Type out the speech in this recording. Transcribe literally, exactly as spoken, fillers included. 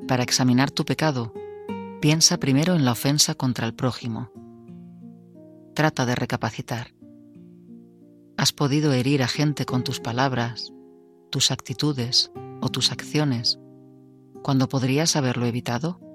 para examinar tu pecado, piensa primero en la ofensa contra el prójimo. Trata de recapacitar. ¿Has podido herir a gente con tus palabras, tus actitudes o tus acciones cuando podrías haberlo evitado?